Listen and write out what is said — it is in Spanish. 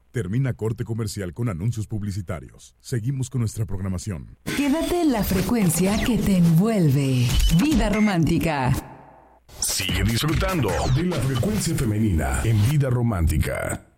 Termina corte comercial con anuncios publicitarios. Seguimos con nuestra programación. Quédate en la frecuencia que te envuelve. Vida Romántica. Sigue disfrutando de la frecuencia femenina en Vida Romántica.